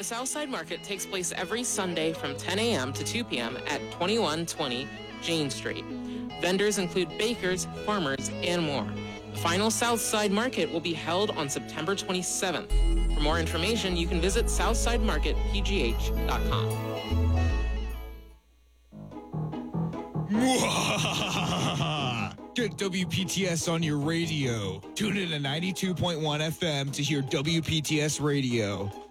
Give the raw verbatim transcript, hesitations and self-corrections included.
Southside Market takes place every Sunday from ten a.m. to two p.m. at twenty-one twenty Jane Street. Vendors include bakers, farmers, and more. The final Southside Market will be held on September twenty-seventh. For more information, you can visit southside market p g h dot com. Get W P T S on your radio. Tune in to ninety-two point one F M to hear W P T S Radio.